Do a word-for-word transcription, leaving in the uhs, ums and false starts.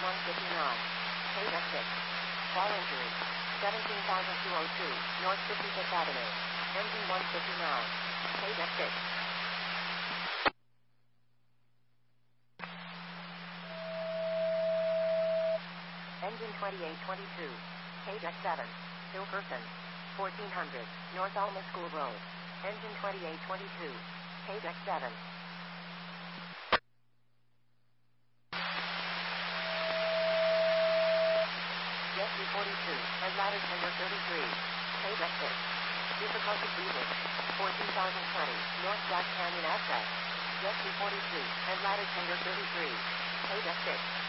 one fifty-nine. Page X six. Fall injury. seventeen thousand two hundred two, North fifty-fifth Avenue. Engine one fifty-nine. Page X six. Engine twenty-eight twenty-two. Page X seven. Hill Person. fourteen hundred, North Alma School Road. Engine twenty-eight twenty-two. Page X seven. Jet two forty-two, and ladder tender thirty-three. Page X six. Difficulty breathing. fourteen thousand twenty, North Jack Canyon Access. Jet two forty-two, and ladder tender thirty-three. Page X six.